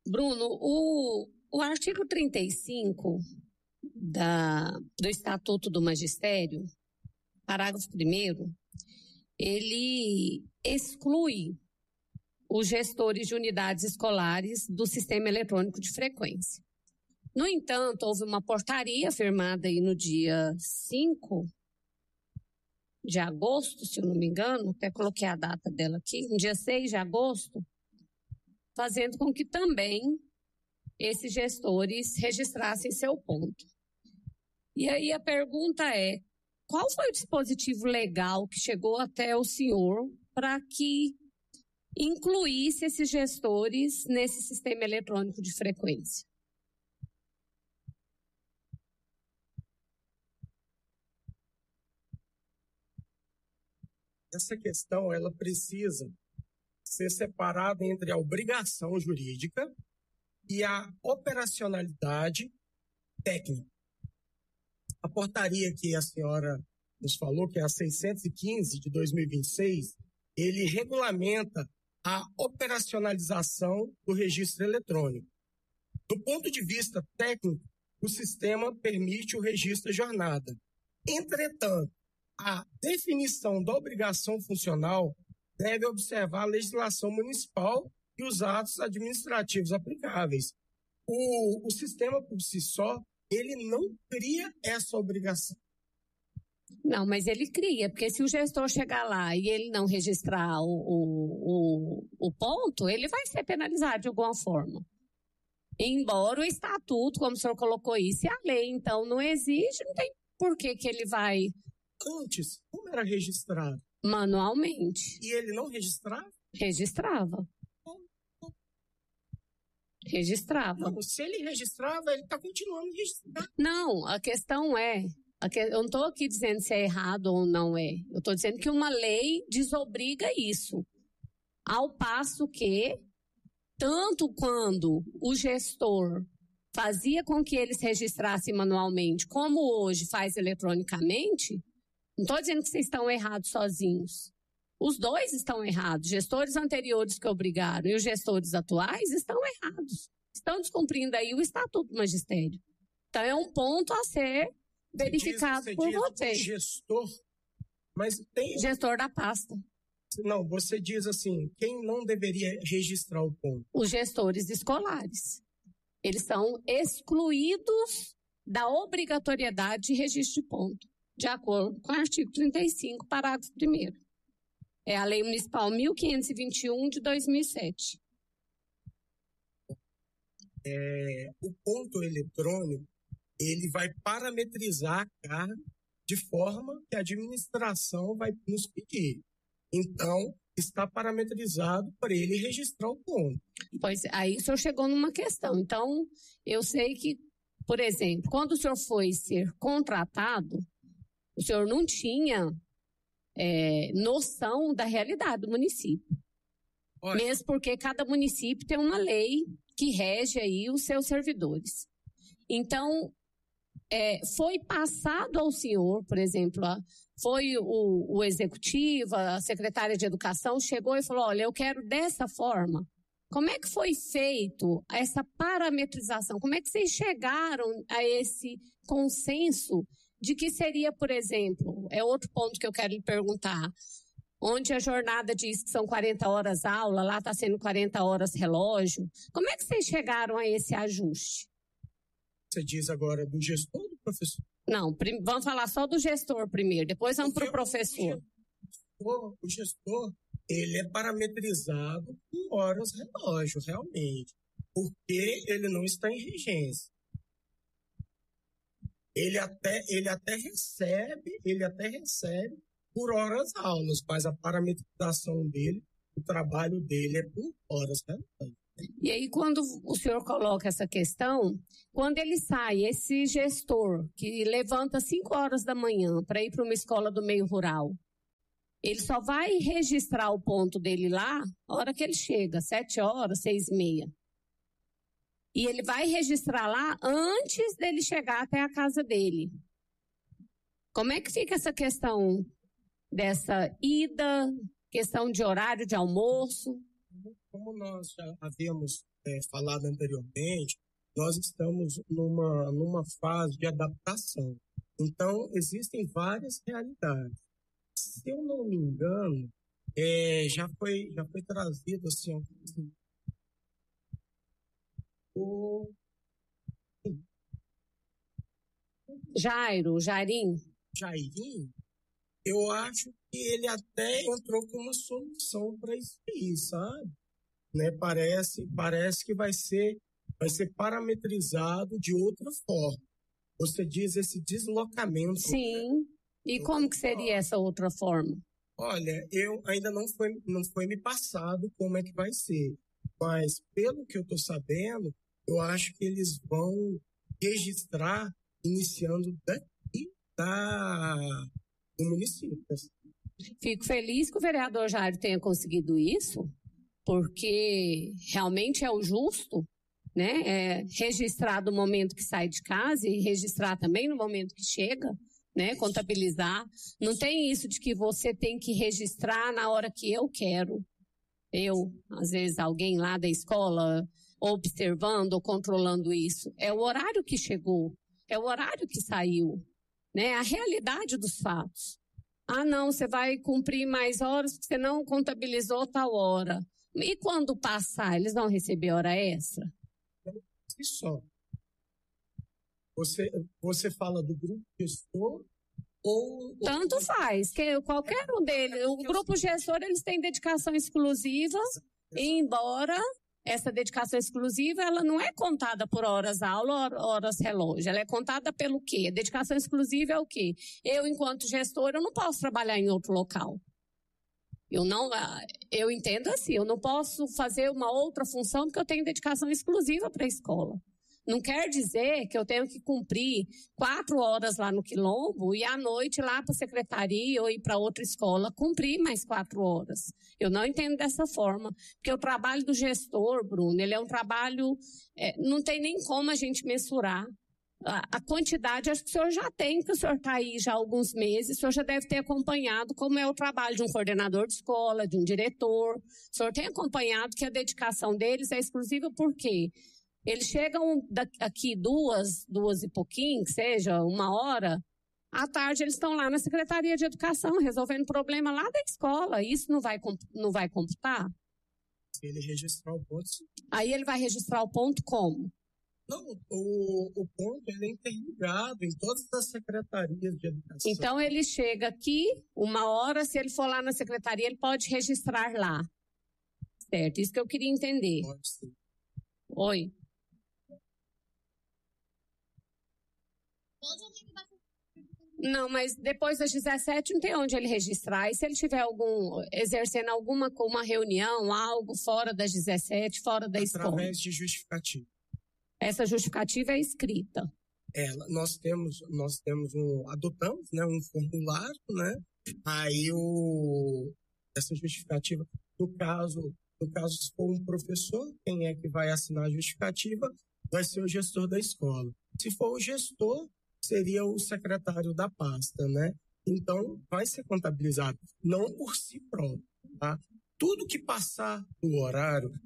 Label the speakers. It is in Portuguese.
Speaker 1: Bruno, o artigo 35 do Estatuto do Magistério, parágrafo 1º, ele exclui os gestores de unidades escolares do sistema eletrônico de frequência. No entanto, houve uma portaria firmada aí no dia 5 de agosto, se eu não me engano, até coloquei a data dela aqui, no dia 6 de agosto, fazendo com que também esses gestores registrassem seu ponto. E aí a pergunta é, qual foi o dispositivo legal que chegou até o senhor para que incluísse esses gestores nesse sistema eletrônico de frequência?
Speaker 2: Essa questão, ela precisa ser separada entre a obrigação jurídica e a operacionalidade técnica. A portaria que a senhora nos falou, que é a 615 de 2026, ele regulamenta a operacionalização do registro eletrônico. Do ponto de vista técnico, o sistema permite o registro da jornada. Entretanto, a definição da obrigação funcional deve observar a legislação municipal e os atos administrativos aplicáveis. O sistema por si só, ele não cria essa obrigação.
Speaker 1: Não, mas ele cria, porque se o gestor chegar lá e ele não registrar o ponto, ele vai ser penalizado de alguma forma. Embora o estatuto, como o senhor colocou isso, e a lei, então, não exige, não tem por que ele vai...
Speaker 2: Antes, como era registrado?
Speaker 1: Manualmente.
Speaker 2: E ele não registrava?
Speaker 1: Registrava. Registrava.
Speaker 2: Não, se ele registrava, ele está continuando registrando.
Speaker 1: Não, a questão é... Eu não estou aqui dizendo se é errado ou não é. Eu estou dizendo que uma lei desobriga isso. Ao passo que, tanto quando o gestor fazia com que eles registrassem manualmente, como hoje faz eletronicamente, não estou dizendo que vocês estão errados sozinhos. Os dois estão errados. Gestores anteriores que obrigaram e os gestores atuais estão errados. Estão descumprindo aí o Estatuto do Magistério. Então é um ponto a ser verificado por você.
Speaker 2: Gestor, mas tem...
Speaker 1: Gestor da pasta.
Speaker 2: Não, você diz assim, quem não deveria registrar o ponto?
Speaker 1: Os gestores escolares. Eles são excluídos da obrigatoriedade de registro de ponto, de acordo com o artigo 35, parágrafo 1º. É a Lei Municipal 1521 de 2007.
Speaker 2: O ponto eletrônico, ele vai parametrizar a carga de forma que a administração vai nos pedir. Então, está parametrizado para ele registrar o ponto.
Speaker 1: Pois aí o senhor chegou numa questão. Então, eu sei que, por exemplo, quando o senhor foi ser contratado, o senhor não tinha noção da realidade do município. Olha. Mesmo porque cada município tem uma lei que rege aí os seus servidores. Então, foi passado ao senhor, por exemplo, foi o executivo, a secretária de educação, chegou e falou, olha, eu quero dessa forma. Como é que foi feito essa parametrização? Como é que vocês chegaram a esse consenso de que seria, por exemplo, é outro ponto que eu quero lhe perguntar, onde a jornada diz que são 40 horas aula, lá está sendo 40 horas relógio. Como é que vocês chegaram a esse ajuste?
Speaker 2: Você diz agora do gestor ou do professor?
Speaker 1: Não, vamos falar só do gestor primeiro, depois vamos para o professor.
Speaker 2: O gestor, ele é parametrizado com horas relógio, realmente, porque ele não está em regência. Ele até recebe por horas aulas, mas a parametrização dele, o trabalho dele é por horas relógio.
Speaker 1: E aí, quando o senhor coloca essa questão, quando ele sai, esse gestor que levanta 5 horas da manhã para ir para uma escola do meio rural, ele só vai registrar o ponto dele lá a hora que ele chega, 7 horas, 6h30. E ele vai registrar lá antes dele chegar até a casa dele. Como é que fica essa questão dessa ida, questão de horário de almoço?
Speaker 2: Como nós já havíamos falado anteriormente, nós estamos numa fase de adaptação. Então, existem várias realidades. Se eu não me engano, já foi trazido assim, o
Speaker 1: Jairim,
Speaker 2: eu acho que ele até entrou com uma solução para isso aí, sabe? Né? Parece que vai ser parametrizado de outra forma. Você diz esse deslocamento.
Speaker 1: Sim. E como que seria essa outra forma?
Speaker 2: Olha, eu ainda não foi me passado como é que vai ser. Mas, pelo que eu estou sabendo, eu acho que eles vão registrar iniciando daqui do município.
Speaker 1: Fico feliz que o vereador Jair tenha conseguido isso, porque realmente é o justo, né? Registrar do momento que sai de casa e registrar também no momento que chega, né? Contabilizar. Não tem isso de que você tem que registrar na hora que eu quero. Às vezes, alguém lá da escola observando ou controlando isso. É o horário que chegou, é o horário que saiu, né? A realidade dos fatos. Ah, não, você vai cumprir mais horas porque você não contabilizou tal hora. E quando passar, eles vão receber hora extra?
Speaker 2: E só. Você fala do grupo gestor ou...
Speaker 1: Tanto faz, que qualquer um deles. O grupo gestor, eles têm dedicação exclusiva, embora essa dedicação exclusiva, ela não é contada por horas aula, horas relógio. Ela é contada pelo quê? A dedicação exclusiva é o quê? Eu, enquanto gestor, eu não posso trabalhar em outro local. Eu entendo assim, eu não posso fazer uma outra função porque eu tenho dedicação exclusiva para a escola. Não quer dizer que eu tenho que cumprir 4 horas lá no Quilombo e à noite lá para a secretaria ou ir para outra escola cumprir mais 4 horas. Eu não entendo dessa forma, porque o trabalho do gestor, Bruno, ele é um trabalho, não tem nem como a gente mensurar. A quantidade, acho que o senhor já tem, porque o senhor está aí já há alguns meses, o senhor já deve ter acompanhado como é o trabalho de um coordenador de escola, de um diretor. O senhor tem acompanhado que a dedicação deles é exclusiva por quê? Eles chegam aqui 2 e pouquinho, que seja 1 hora, à tarde eles estão lá na Secretaria de Educação, resolvendo problema lá da escola. Isso não vai computar?
Speaker 2: Se ele registrar o ponto.
Speaker 1: Aí ele vai registrar o ponto como?
Speaker 2: Não, o ponto ele é interligado em todas as secretarias de educação.
Speaker 1: Então ele chega aqui, 1 hora, se ele for lá na secretaria, ele pode registrar lá. Certo, isso que eu queria entender.
Speaker 2: Pode sim.
Speaker 1: Oi. Não, mas depois das 17 não tem onde ele registrar. E se ele tiver exercendo uma reunião, algo fora das 17, fora da escola?
Speaker 2: Através de justificativa.
Speaker 1: Essa justificativa é escrita.
Speaker 2: Nós adotamos, né, um formulário, né? Aí essa justificativa, no caso, se for um professor, quem é que vai assinar a justificativa vai ser o gestor da escola. Se for o gestor, seria o secretário da pasta, né? Então, vai ser contabilizado, não por si próprio, tá? Tudo que passar do horário